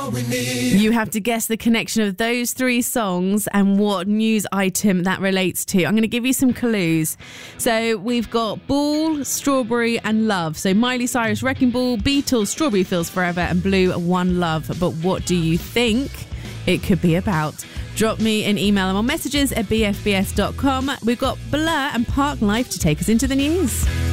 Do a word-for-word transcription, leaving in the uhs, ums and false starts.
all we need. You have to guess the connection of those three songs and what news item that relates to. I'm going to give you some clues. So we've got Ball, Strawberry and Love. So Miley Cyrus, Wrecking Ball, Beatles, Strawberry Fields Forever and Blue, One Love. But what do you think it could be about? Drop me an email or messages at b f b s dot com. We've got Blur and Park Life to take us into the news.